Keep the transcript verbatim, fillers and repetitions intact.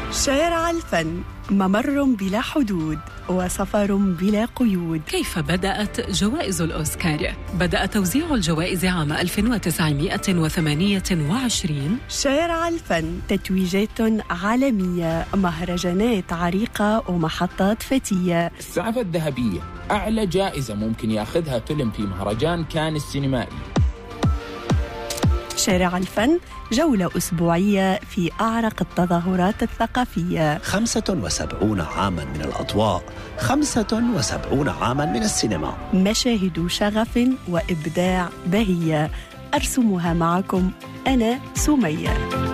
شارع الفن، ممر بلا حدود وسفر بلا قيود. كيف بدأت جوائز الأوسكار؟ بدأ توزيع الجوائز عام ألف وتسعمائة وثمانية وعشرين. شارع الفن، تتويجات عالمية، مهرجانات عريقة ومحطات فتية. السعفة الذهبية أعلى جائزة ممكن يأخذها فيلم في مهرجان كان السينمائي. شارع الفن، جولة أسبوعية في أعرق التظاهرات الثقافية. خمسة وسبعون عاماً من الأضواء، خمسة وسبعون عاماً من السينما. مشاهد شغف وإبداع بهية، أرسمها معكم أنا سمية.